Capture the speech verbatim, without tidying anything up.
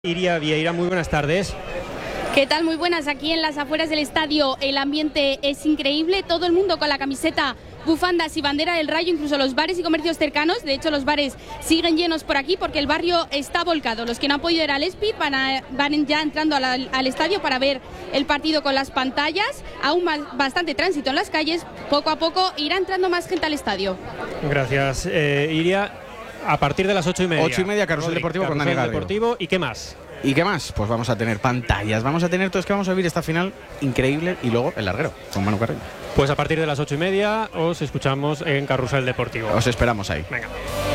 Iria Vieira, muy buenas tardes. ¿Qué tal? Muy buenas. Aquí en las afueras del estadio el ambiente es increíble, todo el mundo con la camiseta, bufandas y bandera del Rayo, incluso los bares y comercios cercanos. De hecho, los bares siguen llenos por aquí porque el barrio está volcado. Los que no han podido ir al Espí van, a, van ya entrando al, al estadio para ver el partido con las pantallas. Aún más, bastante tránsito en las calles. Poco a poco irá entrando más gente al estadio. Gracias, eh, Iria. A partir de las ocho y media. Ocho y media, Carrusel Deportivo con Dani Garrido. Deportivo. ¿Y qué más? ¿Y qué más? Pues vamos a tener pantallas, vamos a tener todo, es que vamos a vivir esta final increíble y luego el larguero con Manu Carreño. Pues a partir de las ocho y media os escuchamos en Carrusel Deportivo. Os esperamos ahí. Venga.